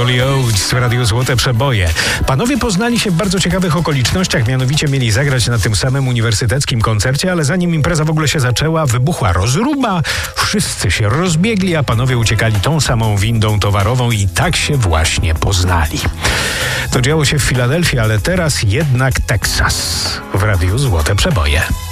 Rolly Oates w Radiu Złote Przeboje. Panowie poznali się w bardzo ciekawych okolicznościach, mianowicie mieli zagrać na tym samym uniwersyteckim koncercie, ale zanim impreza w ogóle się zaczęła, wybuchła rozruba, wszyscy się rozbiegli, a panowie uciekali tą samą windą towarową i tak się właśnie poznali. To działo się w Filadelfii, ale teraz jednak Teksas w Radiu Złote Przeboje.